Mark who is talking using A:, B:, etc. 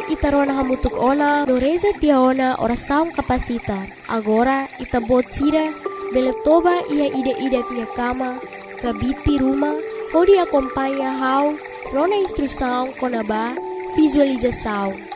A: itarona hamutuk ona no reza tiaona ora saung kapasita. Agora itabot sira beletoba ia ide-ide minha cama, kabiti rumah, pode acompanhar how rona instrução konaba visualização.